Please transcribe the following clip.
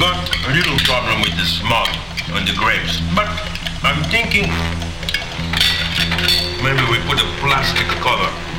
got a little problem with the smog on the grapes, but I'm thinking maybe we put a plastic cover